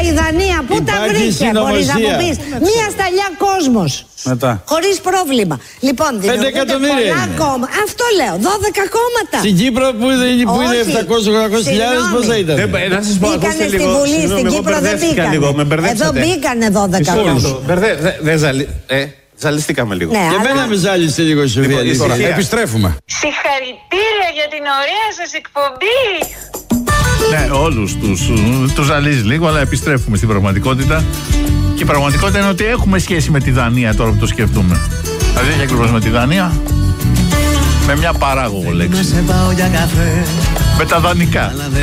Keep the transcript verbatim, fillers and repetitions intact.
η Δανία, πού τα βρήκε, μπορείς να μου πεις. Μία σταλιά κόσμος. Χωρίς πρόβλημα. Λοιπόν, δημιουργούνται πολλά κόμματα. Αυτό λέω, δώδεκα κόμματα. Στην Κύπρο που είναι επτακόσιες με οχτακόσιες χιλιάδες, πώς θα ήταν. Μπήκανε στη Βουλή, στην Κύπρο δεν μπήκανε. Εδώ μπήκανε δώδεκα κόμματα. Ζαλιστήκαμε λίγο. Ναι, και αλλά... εμένα με ζάλισε λίγο η Σοφία. Λοιπόν, επιστρέφουμε. Συγχαρητήρια για την ωραία σας εκπομπή. Ναι, όλους τους, τους ζαλίζει λίγο, αλλά επιστρέφουμε στην πραγματικότητα. Και η πραγματικότητα είναι ότι έχουμε σχέση με τη Δανία τώρα που το σκεφτούμε. Δηλαδή όχι ακριβώς με τη Δανία, με μια παράγωγο λέξη. Με τα δανεικά.